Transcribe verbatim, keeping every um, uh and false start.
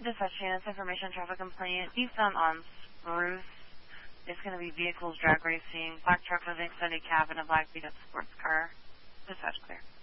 Dispatch Chance, information traffic complaint. Eastbound on Spruce. It's going to be vehicles drag racing. Black truck with an extended cab and a black beat-up sports car. Dispatch clear.